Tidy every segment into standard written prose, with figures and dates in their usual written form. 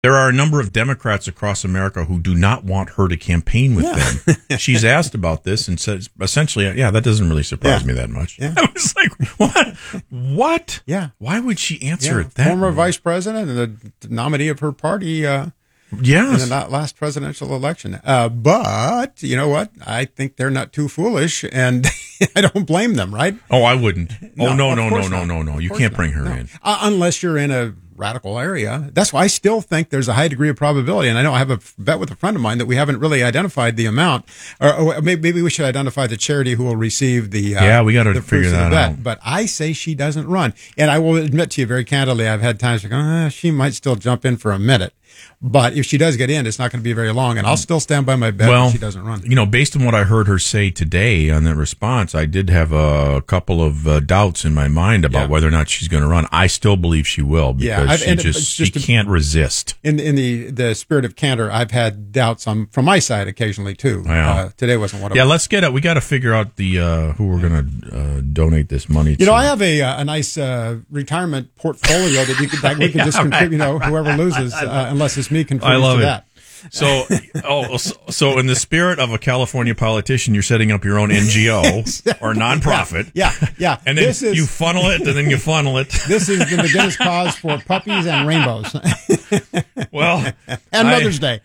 There are a number of Democrats across America who do not want her to campaign with them. She's asked about this and says, essentially, that doesn't really surprise me that much. Yeah. I was like, what? What? Yeah. Why would she answer it that Former way? vice president and the nominee of her party in Yes. the last presidential election. But you know what? I think they're not too foolish, and I don't blame them, right? Oh, I wouldn't. No. of course not. No. Of You course can't not. bring her No. in. Unless you're in a radical area. That's why I still think there's a high degree of probability. And I know I have a bet with a friend of mine that we haven't really identified the amount, or maybe we should identify the charity who will receive the we got to the figure fruits of that the bet. out. But I say she doesn't run. And I will admit to you very candidly, I've had times like, she might still jump in for a minute. But if she does get in, it's not going to be very long, and I'll still stand by my bet that she doesn't run. Based on what I heard her say today on that response, I did have a couple of doubts in my mind about whether or not she's going to run. I still believe she will because she can't resist. In the spirit of candor, I've had doubts from my side occasionally too. Today wasn't one of them. Let's get it. We got to figure out the who we're going to donate this money to. I have a nice retirement portfolio that we could just contribute. Whoever loses, unless it's me, contributes to that. So in the spirit of a California politician, you're setting up your own NGO or nonprofit. Yeah. And then you funnel it, and then you funnel it. This is the McGinnis cause for puppies and rainbows. Well, and Mother's Day.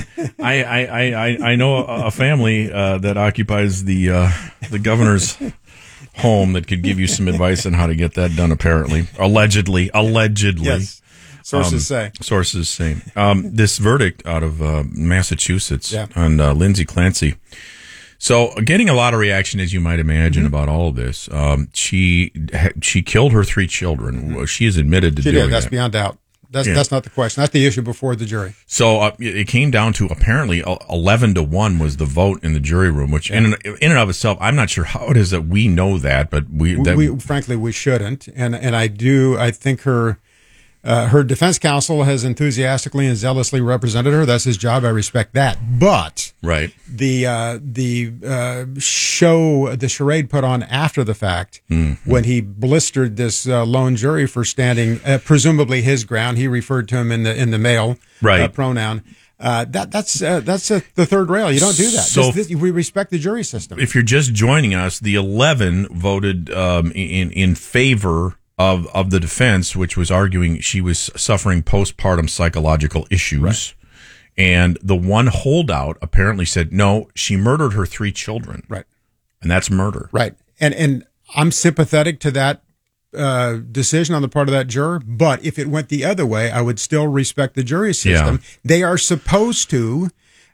I know a family that occupies the governor's home that could give you some advice on how to get that done. Apparently, allegedly. Yes. Sources say. This verdict out of Massachusetts on Lindsay Clancy. So, getting a lot of reaction, as you might imagine, about all of this. She killed her 3 children. She has admitted to doing that. That's beyond doubt. That's not the question. That's the issue before the jury. So it came down to apparently 11-1 was the vote in the jury room, which in and of itself, I'm not sure how it is that we know that, but frankly we shouldn't. And I think her defense counsel has enthusiastically and zealously represented her. That's his job. I respect that. But right, the charade put on after the fact, when he blistered this lone jury for standing presumably his ground. He referred to him in the male pronoun. That's the third rail. You don't do that. So we respect the jury system. If you're just joining us, the 11 voted in favor of the defense, which was arguing she was suffering postpartum psychological issues. Right. And the one holdout apparently said, no, she murdered her 3 children. Right. And that's murder. Right. And I'm sympathetic to that decision on the part of that juror. But if it went the other way, I would still respect the jury system. Yeah. They are supposed to.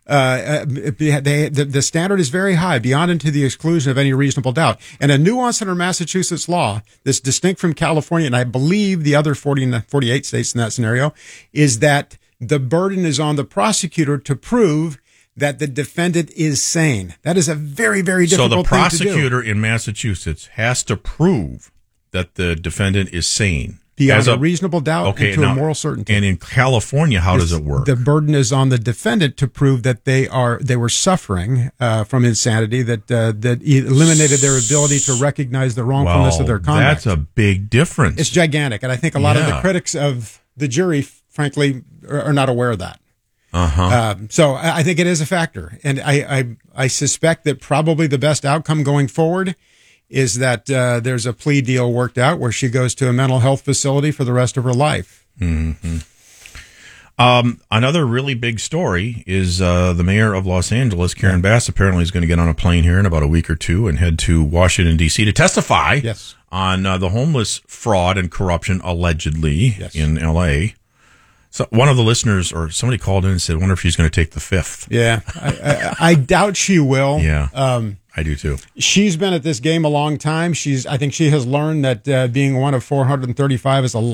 The standard is very high, beyond and to the exclusion of any reasonable doubt. And a nuance in our Massachusetts law that's distinct from California, and I believe the other 48 states in that scenario, is that the burden is on the prosecutor to prove that the defendant is sane. That is a very, very difficult thing to do. So the prosecutor in Massachusetts has to prove that the defendant is sane. Beyond a reasonable doubt and to a moral certainty. And in California, how does it work? The burden is on the defendant to prove that they were suffering from insanity, that eliminated their ability to recognize the wrongfulness of their conduct. That's a big difference. It's gigantic, and I think a lot of the critics of the jury, frankly, are not aware of that. So I think it is a factor, and I suspect that probably the best outcome going forward is that there's a plea deal worked out where she goes to a mental health facility for the rest of her life. Mm-hmm. Another really big story is the mayor of Los Angeles, Karen Bass, apparently is going to get on a plane here in about a week or two and head to Washington, D.C. to testify on the homeless fraud and corruption allegedly in L.A. So one of the listeners or somebody called in and said, I wonder if she's going to take the 5th. Yeah, I doubt she will. Yeah. I do too. She's been at this game a long time. I think she has learned that being one of 435 is a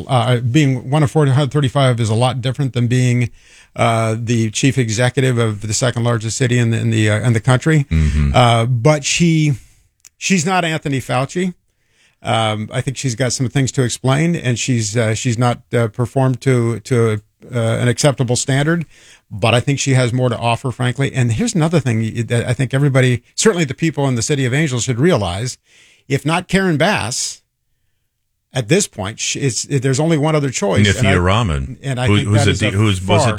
lot different than being the chief executive of the second largest city in the country. Mm-hmm. But she's not Anthony Fauci. I think she's got some things to explain, and she's not performed to an acceptable standard. But I think she has more to offer, frankly. And here's another thing that I think everybody, certainly the people in the City of Angels, should realize. If not Karen Bass, at this point, there's only one other choice. Nithya Raman, and I think that is who's a